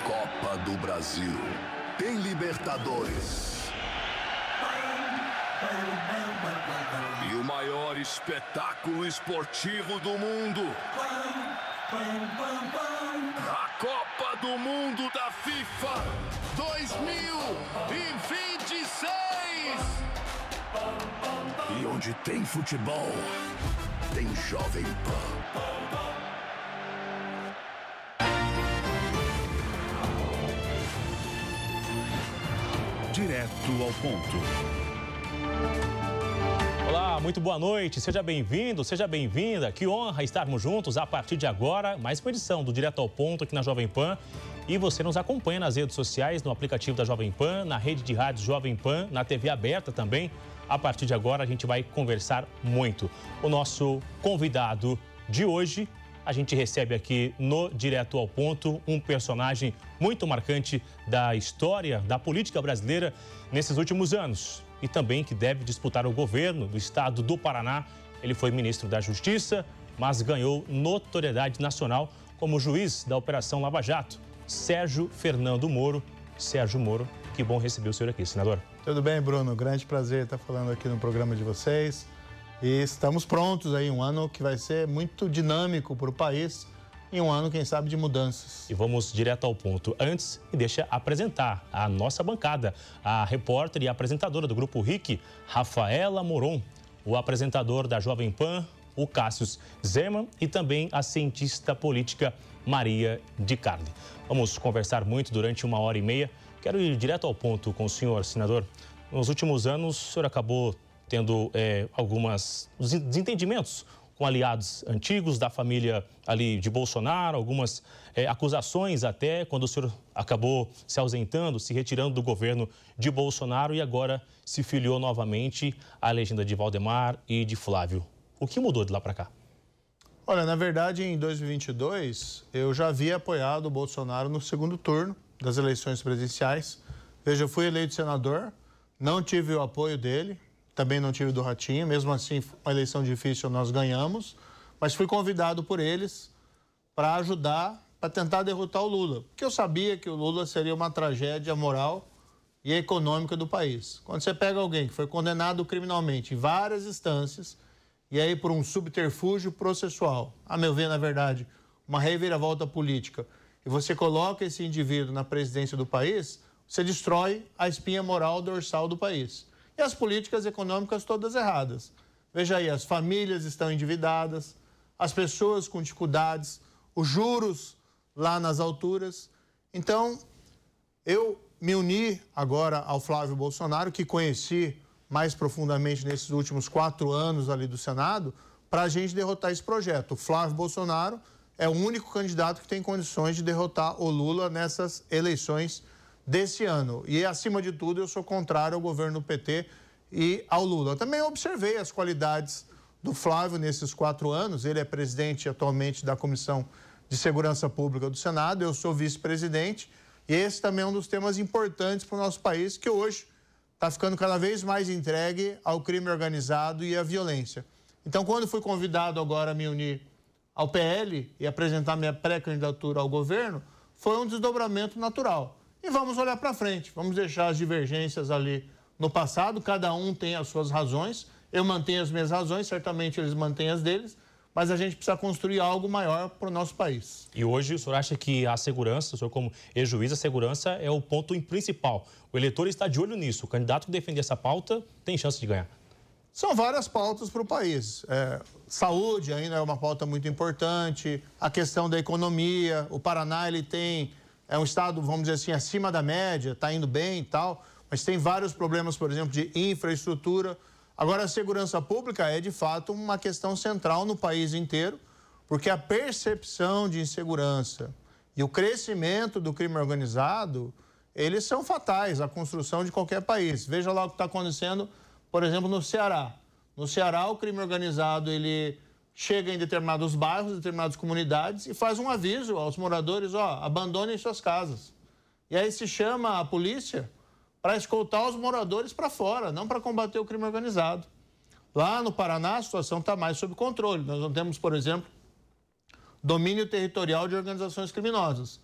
Copa do Brasil. Tem Libertadores. E o maior espetáculo esportivo do mundo. A Copa do Mundo da FIFA 2026. E onde tem futebol, tem Jovem Pan. Direto ao ponto. Olá, muito boa noite. Seja bem-vindo, seja bem-vinda. Que honra estarmos juntos a partir de agora. Mais uma edição do Direto ao Ponto aqui na Jovem Pan. E você nos acompanha nas redes sociais, no aplicativo da Jovem Pan, na rede de rádio Jovem Pan, na TV aberta também. A partir de agora a gente vai conversar muito. O nosso convidado de hoje, a gente recebe aqui no Direto ao Ponto um personagem muito marcante da história da política brasileira nesses últimos anos e também que deve disputar o governo do estado do Paraná. Ele foi ministro da Justiça, mas ganhou notoriedade nacional como juiz da Operação Lava Jato, Sérgio Fernando Moro. Sérgio Moro, que bom receber o senhor aqui, senador. Tudo bem, Bruno? Grande prazer estar falando aqui no programa de vocês. E estamos prontos aí, um ano que vai ser muito dinâmico para o país e um ano, quem sabe, de mudanças. E vamos direto ao ponto. Antes, me deixa apresentar a nossa bancada, a repórter e apresentadora do Grupo RIC, Rafaela Moron, o apresentador da Jovem Pan, o Cássio Zeman, e também a cientista política Maria de Carli. Vamos conversar muito durante 1h30. Quero ir direto ao ponto com o senhor, senador. Nos últimos anos, o senhor acabou tendo alguns desentendimentos com aliados antigos da família ali de Bolsonaro, algumas acusações até, quando o senhor acabou se ausentando, se retirando do governo de Bolsonaro e agora se filiou novamente à legenda de Valdemar e de Flávio. O que mudou de lá para cá? Olha, na verdade, em 2022, eu já havia apoiado o Bolsonaro no segundo turno das eleições presidenciais. Veja, eu fui eleito senador, não tive o apoio dele, também não tive do Ratinho, mesmo assim, uma eleição difícil nós ganhamos, mas fui convidado por eles para ajudar, para tentar derrotar o Lula, porque eu sabia que o Lula seria uma tragédia moral e econômica do país. Quando você pega alguém que foi condenado criminalmente em várias instâncias, e aí por um subterfúgio processual, a meu ver, na verdade, uma reviravolta política, e você coloca esse indivíduo na presidência do país, você destrói a espinha moral dorsal do país. E as políticas econômicas todas erradas. Veja aí, as famílias estão endividadas, as pessoas com dificuldades, os juros lá nas alturas. Então, eu me uni agora ao Flávio Bolsonaro, que conheci mais profundamente nesses últimos 4 anos ali do Senado, para a gente derrotar esse projeto. O Flávio Bolsonaro é o único candidato que tem condições de derrotar o Lula nessas eleições desse ano. E, acima de tudo, eu sou contrário ao governo do PT e ao Lula. Eu também observei as qualidades do Flávio nesses 4 anos. Ele é presidente atualmente da Comissão de Segurança Pública do Senado, eu sou vice-presidente. E esse também é um dos temas importantes para o nosso país, que hoje está ficando cada vez mais entregue ao crime organizado e à violência. Então, quando fui convidado agora a me unir ao PL e apresentar minha pré-candidatura ao governo, foi um desdobramento natural. E vamos olhar para frente, vamos deixar as divergências ali no passado, cada um tem as suas razões, eu mantenho as minhas razões, certamente eles mantêm as deles, mas a gente precisa construir algo maior para o nosso país. E hoje o senhor acha que a segurança, o senhor como ex-juiz, a segurança é o ponto principal. O eleitor está de olho nisso, o candidato que defender essa pauta tem chance de ganhar. São várias pautas para o país. Saúde ainda é uma pauta muito importante, a questão da economia, o Paraná ele é um estado, vamos dizer assim, acima da média, está indo bem e tal, mas tem vários problemas, por exemplo, de infraestrutura. Agora, a segurança pública é, de fato, uma questão central no país inteiro, porque a percepção de insegurança e o crescimento do crime organizado, eles são fatais à construção de qualquer país. Veja lá o que está acontecendo, por exemplo, no Ceará. No Ceará, o crime organizado, ele chega em determinados bairros, determinadas comunidades e faz um aviso aos moradores, abandonem suas casas. E aí se chama a polícia para escoltar os moradores para fora, não para combater o crime organizado. Lá no Paraná, a situação está mais sob controle. Nós não temos, por exemplo, domínio territorial de organizações criminosas.